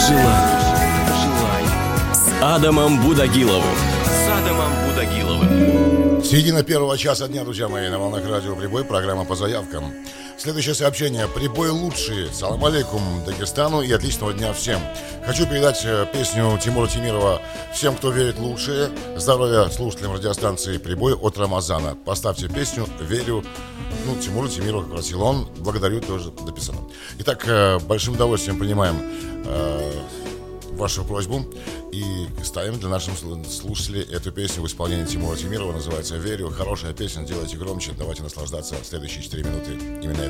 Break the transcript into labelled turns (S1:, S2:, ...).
S1: С Адамом Будагиловым.
S2: Середина первого часа дня, друзья мои, на волнах радио «Прибой», программа по заявкам. Следующее сообщение. «Прибой лучший». Салам алейкум Дагестану и отличного дня всем. Хочу передать песню Тимура Темирова «Всем, кто верит лучшее». Здоровья слушателям радиостанции «Прибой» от Рамазана. Поставьте песню «Верю». Тимура Темирова, как просил он. Благодарю, тоже написано. Итак, большим удовольствием принимаем вашу просьбу и ставим для наших слушателей эту песню в исполнении Тимура Темирова. Называется «Верю». Хорошая песня, делайте громче. Давайте наслаждаться следующие 4 минуты именно